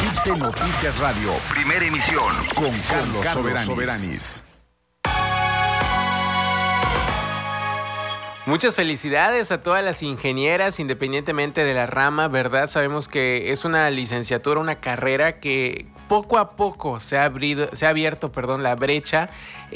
Eclipse Noticias Radio, primera emisión, con Carlos Soberanis. Muchas felicidades a todas las ingenieras, independientemente de la rama, ¿verdad? Sabemos que es una licenciatura, una carrera que poco a poco se ha abierto la brecha,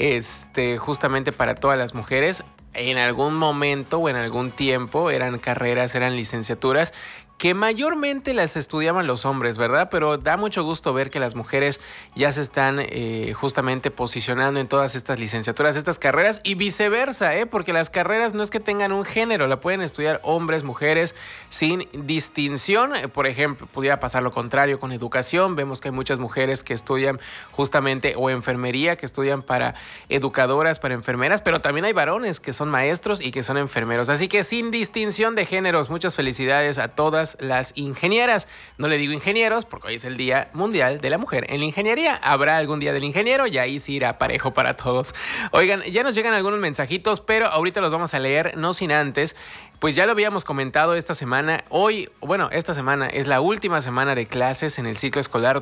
justamente para todas las mujeres. En algún momento o en algún tiempo eran carreras, eran licenciaturas que mayormente las estudiaban los hombres, ¿verdad? Pero da mucho gusto ver que las mujeres ya se están justamente posicionando en todas estas licenciaturas, estas carreras y viceversa, porque las carreras no es que tengan un género, la pueden estudiar hombres, mujeres, sin distinción. Por ejemplo, pudiera pasar lo contrario con educación. Vemos que hay muchas mujeres que estudian justamente o enfermería, que estudian para educadoras, para enfermeras, pero también hay varones que son maestros y que son enfermeros. Así que sin distinción de géneros, muchas felicidades a todas las ingenieras. No le digo ingenieros porque hoy es el Día Mundial de la Mujer en la Ingeniería. Habrá algún día del ingeniero y ahí sí irá parejo para todos. Oigan, ya nos llegan algunos mensajitos, pero ahorita los vamos a leer, no sin antes. Pues ya lo habíamos comentado esta semana. Esta semana es la última semana de clases en el ciclo escolar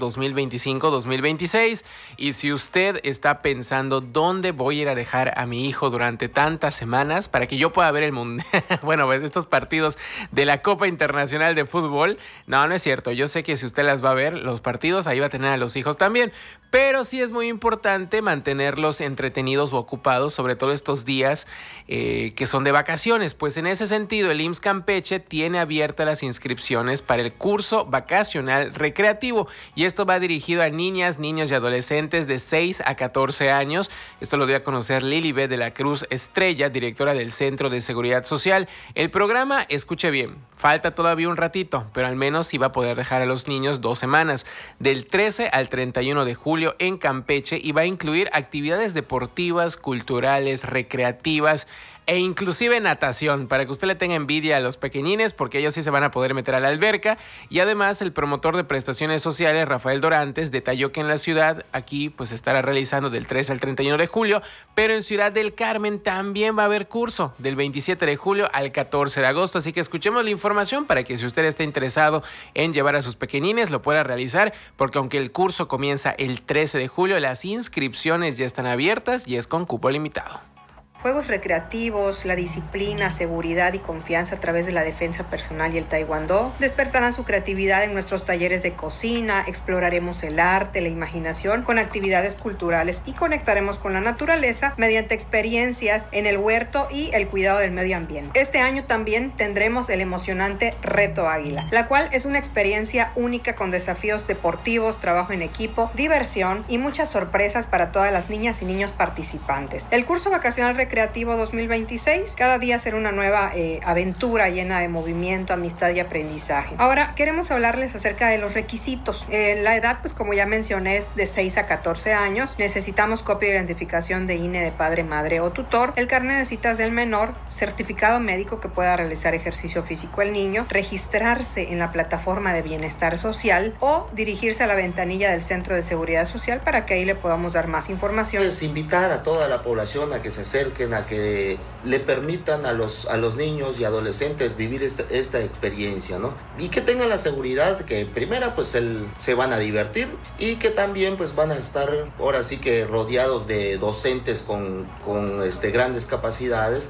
2025-2026. Y si usted está pensando dónde voy a ir a dejar a mi hijo durante tantas semanas para que yo pueda ver el mundo, estos partidos de la Copa Internacional de Fútbol, no es cierto. Yo sé que si usted las va a ver, los partidos, ahí va a tener a los hijos también. Pero sí es muy importante mantenerlos entretenidos o ocupados, sobre todo estos días que son de vacaciones. Pues en ese sentido, el IMSS Campeche tiene abiertas las inscripciones para el curso vacacional recreativo. Y esto va dirigido a niñas, niños y adolescentes de 6 a 14 años. Esto lo dio a conocer Lilibet de la Cruz Estrella, directora del Centro de Seguridad Social. El programa, escuche bien, falta todavía un ratito, pero al menos sí va a poder dejar a los niños 2 semanas, del 13 al 31 de julio en Campeche, y va a incluir actividades deportivas, culturales, recreativas e inclusive natación, para que usted le tenga envidia a los pequeñines, porque ellos sí se van a poder meter a la alberca. Y además el promotor de prestaciones sociales, Rafael Dorantes, detalló que en la ciudad aquí pues estará realizando del 13 al 31 de julio, pero en Ciudad del Carmen también va a haber curso del 27 de julio al 14 de agosto, así que escuchemos la información para que si usted está interesado en llevar a sus pequeñines lo pueda realizar, porque aunque el curso comienza el 13 de julio, las inscripciones ya están abiertas y es con cupo limitado. Juegos recreativos, la disciplina, seguridad y confianza a través de la defensa personal y el taekwondo despertarán su creatividad en nuestros talleres de cocina. Exploraremos el arte, la imaginación con actividades culturales y conectaremos con la naturaleza mediante experiencias en el huerto y el cuidado del medio ambiente. Este año también tendremos el emocionante Reto Águila, la cual es una experiencia única con desafíos deportivos, trabajo en equipo, diversión y muchas sorpresas para todas las niñas y niños participantes. El curso vacacional recreativo 2026, cada día será una nueva aventura llena de movimiento, amistad y aprendizaje. Ahora queremos hablarles acerca de los requisitos. La edad, pues como ya mencioné, es de 6 a 14 años. Necesitamos copia de identificación de INE de padre, madre o tutor, el carnet de citas del menor, certificado médico que pueda realizar ejercicio físico el niño, registrarse en la plataforma de bienestar social o dirigirse a la ventanilla del Centro de Seguridad Social para que ahí le podamos dar más información. Es invitar a toda la población a que se acerque, a que le permitan a los niños y adolescentes vivir esta experiencia, ¿no? Y que tengan la seguridad que primero pues se van a divertir y que también pues van a estar ahora sí que rodeados de docentes con grandes capacidades.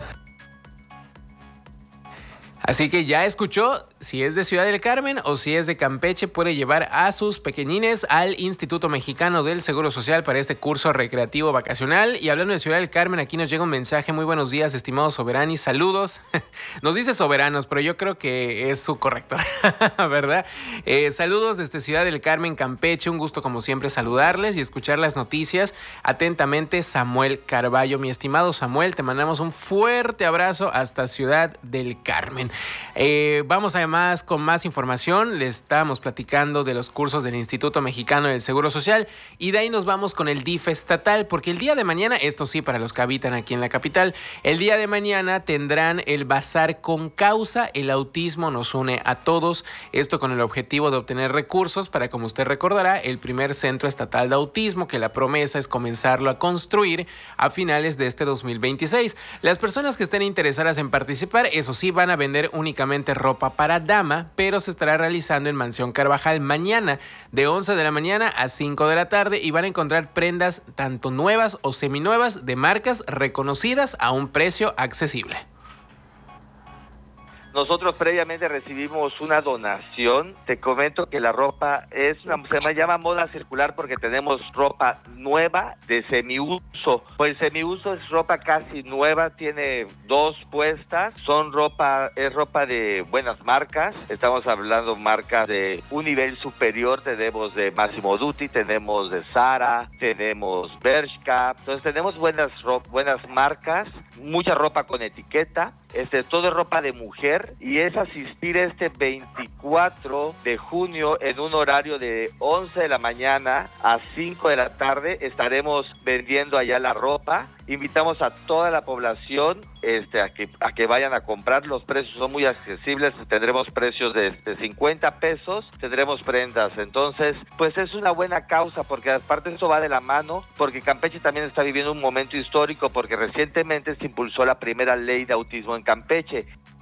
Así que ya escuchó, si es de Ciudad del Carmen o si es de Campeche, puede llevar a sus pequeñines al Instituto Mexicano del Seguro Social para este curso recreativo vacacional. Y hablando de Ciudad del Carmen, aquí nos llega un mensaje. Muy buenos días, estimados soberanis, saludos. Nos dice soberanos, pero yo creo que es su corrector, ¿verdad? Saludos desde Ciudad del Carmen, Campeche. Un gusto como siempre saludarles y escuchar las noticias. Atentamente, Samuel Carballo. Mi estimado Samuel, te mandamos un fuerte abrazo hasta Ciudad del Carmen. Vamos además con más información. Les estamos platicando de los cursos del Instituto Mexicano del Seguro Social y de ahí nos vamos con el DIF estatal, porque el día de mañana, esto sí para los que habitan aquí en la capital, el día de mañana tendrán el Bazar con Causa, el autismo nos une a todos, esto con el objetivo de obtener recursos para, como usted recordará, el primer centro estatal de autismo, que la promesa es comenzarlo a construir a finales de este 2026. Las personas que estén interesadas en participar, eso sí, van a vender únicamente ropa para la dama, pero se estará realizando en Mansión Carvajal mañana de 11 de la mañana a 5 de la tarde y van a encontrar prendas tanto nuevas o seminuevas de marcas reconocidas a un precio accesible. Nosotros previamente recibimos una donación. Te comento que la ropa se llama moda circular porque tenemos ropa nueva de semiuso. Pues semiuso es ropa casi nueva, tiene 2 puestas. Es ropa de buenas marcas. Estamos hablando marcas de un nivel superior. Tenemos de Massimo Dutti, tenemos de Zara, tenemos Bershka. Entonces tenemos buenas marcas, mucha ropa con etiqueta. Todo es ropa de mujer. Y es asistir este 24 de junio en un horario de 11 de la mañana a 5 de la tarde. Estaremos vendiendo allá la ropa. Invitamos a toda la población a que vayan a comprar. Los precios son muy accesibles. Tendremos precios de 50 pesos. Tendremos prendas. Entonces, pues es una buena causa porque aparte esto va de la mano porque Campeche también está viviendo un momento histórico porque recientemente se impulsó la primera ley de autismo en Campeche.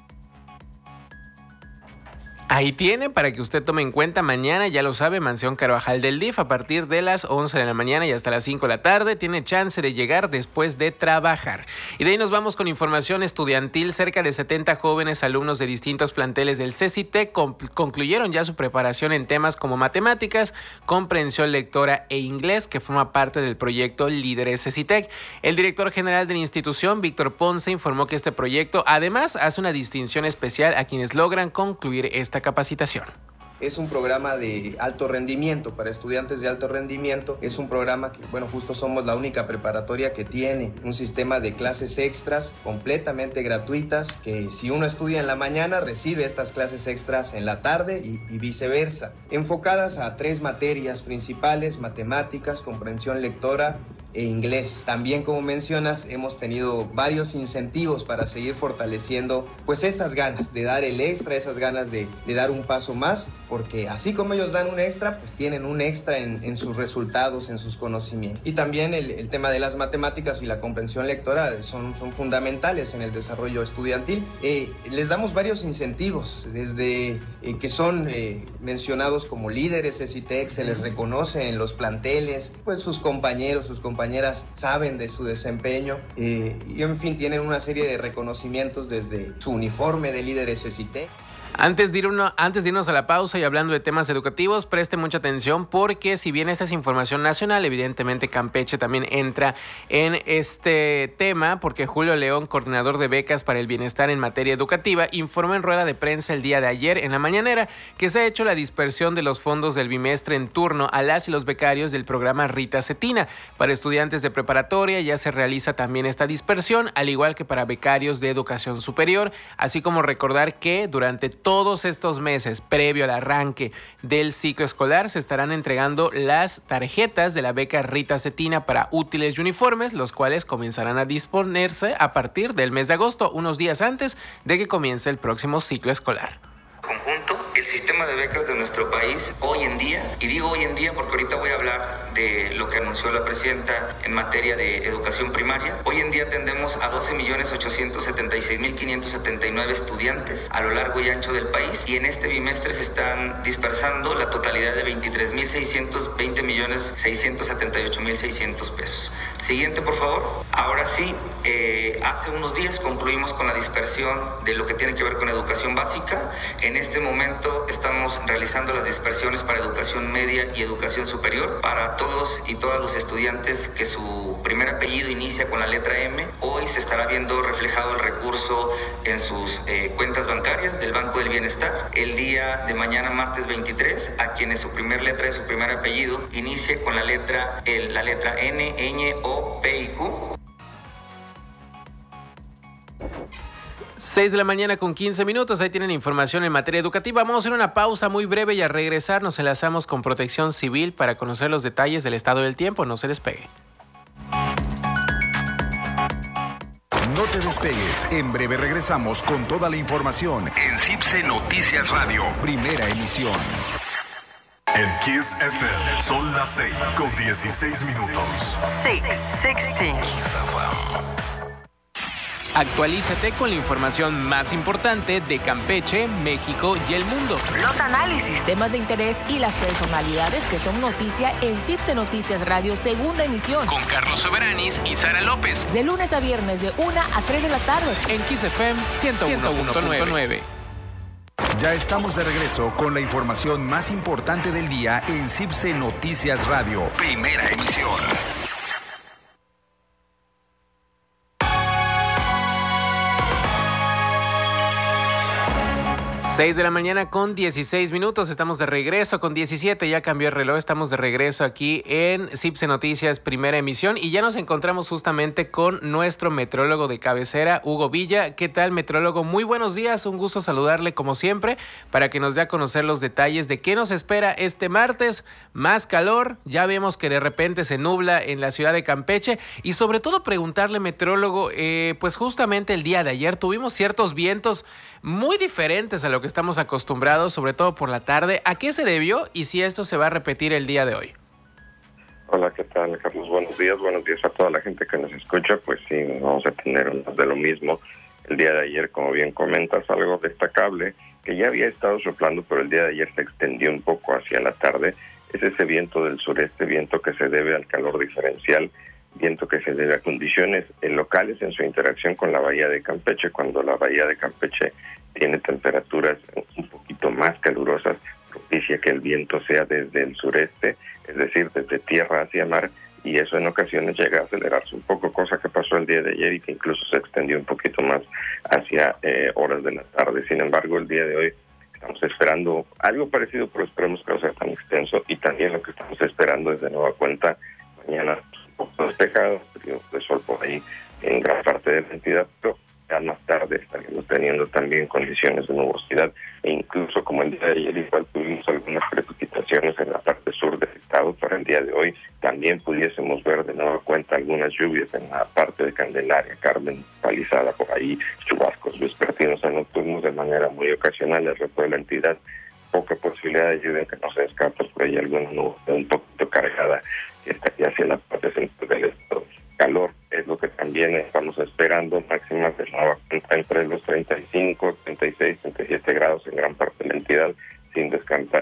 Ahí tiene para que usted tome en cuenta mañana, ya lo sabe, Mansión Carvajal del DIF a partir de las 11 de la mañana y hasta las 5 de la tarde. Tiene chance de llegar después de trabajar. Y de ahí nos vamos con información estudiantil. Cerca de 70 jóvenes alumnos de distintos planteles del CECITEC concluyeron ya su preparación en temas como matemáticas, comprensión lectora e inglés, que forma parte del proyecto Líderes CECITEC. El director general de la institución, Víctor Ponce, informó que este proyecto además hace una distinción especial a quienes logran concluir esta capacitación. Es un programa de alto rendimiento, para estudiantes de alto rendimiento. Es un programa que, justo somos la única preparatoria que tiene un sistema de clases extras completamente gratuitas, que si uno estudia en la mañana, recibe estas clases extras en la tarde y viceversa, enfocadas a 3 materias principales: matemáticas, comprensión lectora e inglés. También, como mencionas, hemos tenido varios incentivos para seguir fortaleciendo esas ganas de dar el extra, esas ganas de dar un paso más, porque así como ellos dan un extra, pues tienen un extra en sus resultados, en sus conocimientos. Y también el tema de las matemáticas y la comprensión lectora son fundamentales en el desarrollo estudiantil. Les damos varios incentivos, desde que son mencionados como líderes CECITEC, se les reconoce en los planteles, pues sus compañeros, sus compañeras saben de su desempeño, y en fin, tienen una serie de reconocimientos desde su uniforme de líderes CECITEC. Antes de irnos a la pausa y hablando de temas educativos, preste mucha atención porque si bien esta es información nacional, evidentemente Campeche también entra en este tema porque Julio León, coordinador de becas para el bienestar en materia educativa, informó en rueda de prensa el día de ayer en la mañanera que se ha hecho la dispersión de los fondos del bimestre en turno a las y los becarios del programa Rita Cetina. Para estudiantes de preparatoria ya se realiza también esta dispersión, al igual que para becarios de educación superior, así como recordar que durante todos estos meses previo al arranque del ciclo escolar se estarán entregando las tarjetas de la beca Rita Cetina para útiles y uniformes, los cuales comenzarán a disponerse a partir del mes de agosto, unos días antes de que comience el próximo ciclo escolar. Conjunto, el sistema de becas de nuestro país hoy en día, y digo hoy en día porque ahorita voy a hablar de lo que anunció la presidenta en materia de educación primaria. Hoy en día atendemos a 12.876.579 estudiantes a lo largo y ancho del país, y en este bimestre se están dispersando la totalidad de 23.620.678.600 pesos. Siguiente, por favor. Ahora sí, hace unos días concluimos con la dispersión de lo que tiene que ver con educación básica. En este momento estamos realizando las dispersiones para educación media y educación superior para todos y todas los estudiantes que su primer apellido inicia con la letra M. Hoy se estará viendo reflejado el recurso en sus cuentas bancarias del Banco del Bienestar. El día de mañana, martes 23, a quienes su primer letra de su primer apellido inicie con la letra N, ñ, O, P y Q. 6 de la mañana con 15 minutos, ahí tienen información en materia educativa. Vamos a hacer una pausa muy breve y al regresar nos enlazamos con Protección Civil para conocer los detalles del estado del tiempo. No se despegue. No te despegues, en breve regresamos con toda la información en CIPSE Noticias Radio, primera emisión. En Kiss FM son las 6 con 16 minutos. 6:16. Actualízate con la información más importante de Campeche, México y el mundo. Los análisis, temas de interés y las personalidades que son noticia en CIPSE Noticias Radio, segunda emisión. Con Carlos Soberanis y Sara López. De lunes a viernes de 1 a 3 de la tarde. En Kiss FM 101.9. Ya estamos de regreso con la información más importante del día en CIPSE Noticias Radio. Primera emisión. 6 de la mañana con 16 minutos, estamos de regreso, con 17 ya cambió el reloj, estamos de regreso aquí en CIPSE Noticias, primera emisión, y ya nos encontramos justamente con nuestro metrólogo de cabecera, Hugo Villa. ¿Qué tal, metrólogo? Muy buenos días, un gusto saludarle como siempre, para que nos dé a conocer los detalles de qué nos espera este martes. Más calor, ya vemos que de repente se nubla en la ciudad de Campeche, y sobre todo preguntarle, metrólogo, pues justamente el día de ayer tuvimos ciertos vientos muy diferentes a lo que estamos acostumbrados, sobre todo por la tarde. ¿A qué se debió y si esto se va a repetir el día de hoy? Hola, ¿qué tal, Carlos? Buenos días a toda la gente que nos escucha. Pues sí, vamos a tener más de lo mismo. El día de ayer, como bien comentas, algo destacable que ya había estado soplando, pero el día de ayer se extendió un poco hacia la tarde. Es ese viento del sureste, viento que se debe al calor diferencial, viento que se debe a condiciones locales en su interacción con la bahía de Campeche. Cuando la bahía de Campeche tiene temperaturas un poquito más calurosas, propicia que el viento sea desde el sureste, es decir, desde tierra hacia mar, y eso en ocasiones llega a acelerarse un poco, cosa que pasó el día de ayer y que incluso se extendió un poquito más hacia horas de la tarde. Sin embargo, el día de hoy estamos esperando algo parecido, pero esperemos que no sea tan extenso, y también lo que estamos esperando es de nueva cuenta mañana un poco despejado, de sol por ahí en gran parte de la entidad, pero ya más tarde estaremos teniendo también condiciones de nubosidad, e incluso como el día de ayer igual tuvimos algunas precipitaciones en la parte sur del estado. Para el día de hoy también pudiésemos ver de nueva cuenta algunas lluvias en la parte de Candelaria, Carmen, Palizada, por ahí chubascos vespertinos o nocturnos de manera muy ocasional. El resto de la entidad, poca posibilidad de lluvia, que no se descarta por ahí alguna nube un poquito cargada que estaría hacia la parte central del estado. Calor es lo que también estamos esperando, máximas de nueva cuenta entre los 35, 36, 37 grados en gran parte de la entidad, sin descartar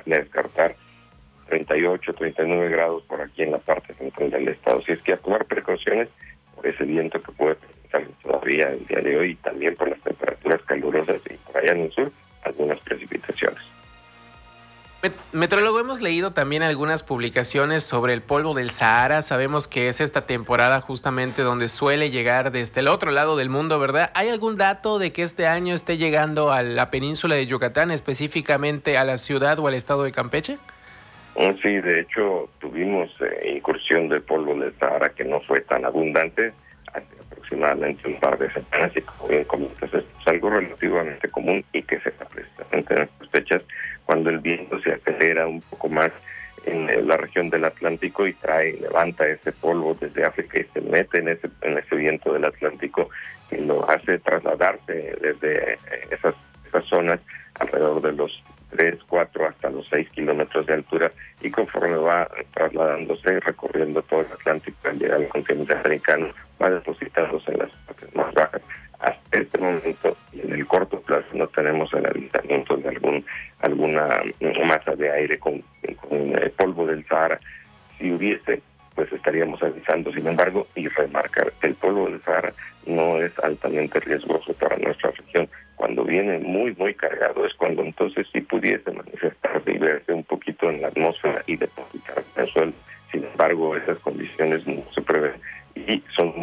38, 39 grados por aquí en la parte central del estado. Si es que a tomar precauciones por ese viento que puede presentarse todavía el día de hoy, y también por las temperaturas calurosas y por allá en el sur, algunas precipitaciones. Metrólogo, hemos leído también algunas publicaciones sobre el polvo del Sahara. Sabemos que es esta temporada justamente donde suele llegar desde el otro lado del mundo, ¿verdad? ¿Hay algún dato de que este año esté llegando a la península de Yucatán, específicamente a la ciudad o al estado de Campeche? Sí, de hecho tuvimos incursión del polvo del Sahara, que no fue tan abundante, hace aproximadamente un par de semanas, y como bien comentas, es algo relativamente común y que se da precisamente en estas fechas, cuando el viento se acelera un poco más en la región del Atlántico y levanta ese polvo desde África y se mete en ese viento del Atlántico, y lo hace trasladarse desde esas zonas alrededor de los 3, 4 hasta los 6 kilómetros de altura, y conforme va trasladándose, recorriendo todo el Atlántico al llegar al continente africano, va depositándose en las partes más bajas. Hasta este momento, y en el corto plazo, no tenemos el avistamiento de alguna masa de aire con el polvo del Sahara. Si hubiese, pues estaríamos avisando. Sin embargo, y remarcar, el polvo del Sahara no es altamente riesgoso para nuestra región. Cuando viene muy, muy cargado es cuando entonces sí pudiese manifestarse y verse un poquito en la atmósfera y depositarse en el suelo. Sin embargo, esas condiciones no se prevén y son